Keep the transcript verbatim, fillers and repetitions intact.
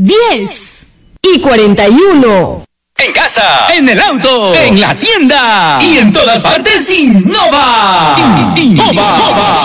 diez y cuarenta y uno. En casa, en el auto, en la tienda y en todas partes, Innova. Innova.